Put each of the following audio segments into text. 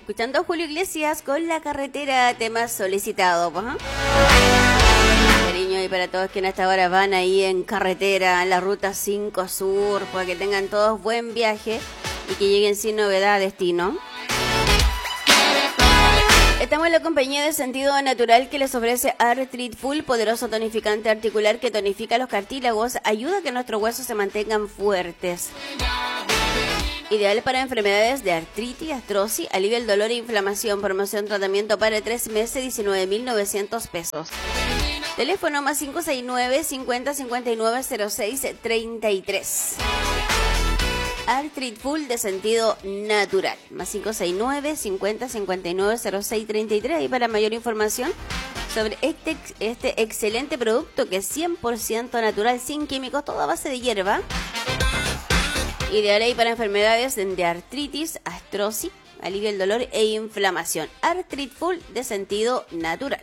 escuchando a Julio Iglesias con La Carretera, tema solicitado. Cariño, y para todos quienes hasta ahora van ahí en carretera, en la ruta 5 Sur, para que tengan todos buen viaje y que lleguen sin novedad a destino. Estamos en la compañía de Sentido Natural que les ofrece Arthrit Full, poderoso tonificante articular que tonifica los cartílagos, ayuda a que nuestros huesos se mantengan fuertes. Ideal para enfermedades de artritis, artrosis, alivia el dolor e inflamación, promoción, tratamiento para 3 meses, 19.900 pesos. Teléfono más 569 50 59 06 33. Arthrit Full de Sentido Natural. Más 569 50 59 06 33. Y para mayor información sobre este excelente producto que es 100% natural, sin químicos, toda a base de hierba. Ideal ahí para enfermedades de artritis, artrosis, alivia el dolor e inflamación. Arthrit Full de Sentido Natural.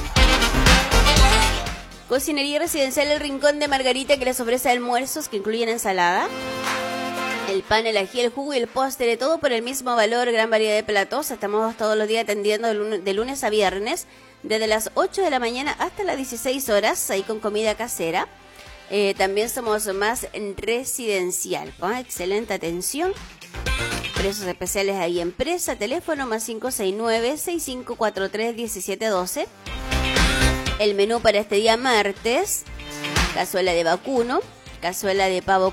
Cocinería Residencial El Rincón de Margarita que les ofrece almuerzos que incluyen ensalada, el pan, el ají, el jugo y el postre, todo por el mismo valor, gran variedad de platos. Estamos todos los días atendiendo de lunes a viernes, desde las 8 de la mañana hasta las 16 horas, ahí con comida casera. También somos más residencial, excelente atención. Precios especiales ahí en Presa, teléfono más 569-6543-1712. El menú para este día martes: cazuela de vacuno, cazuela de pavo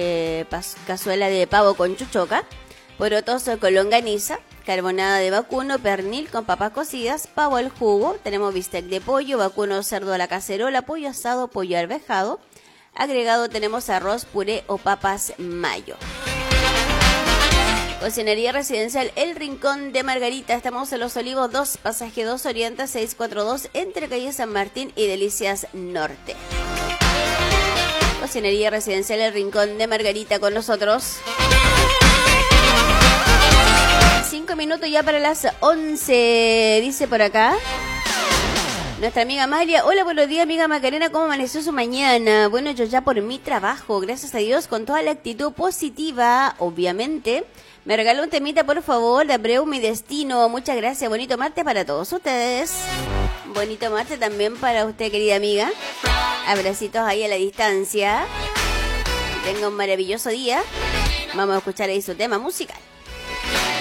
con chuchoca, porotos con longaniza, carbonada de vacuno, pernil con papas cocidas, pavo al jugo, tenemos bistec de pollo, vacuno cerdo a la cacerola, pollo asado, pollo arvejado. Agregado tenemos arroz, puré o papas mayo. Cocinería Residencial El Rincón de Margarita. Estamos en Los Olivos 2, pasaje 2 Oriente 642, entre calle San Martín y Delicias Norte. Cocinería Residencial El Rincón de Margarita con nosotros. 5 minutos ya para las 11, dice por acá nuestra amiga María. Hola, buenos días, amiga Macarena, ¿cómo amaneció su mañana? Bueno, yo ya por mi trabajo, gracias a Dios, con toda la actitud positiva, obviamente. Me regaló un temita, por favor, de Abreu, Mi Destino. Muchas gracias, bonito martes para todos ustedes. Bonito martes también para usted, querida amiga. Abracitos ahí a la distancia. Tenga un maravilloso día. Vamos a escuchar ahí su tema musical.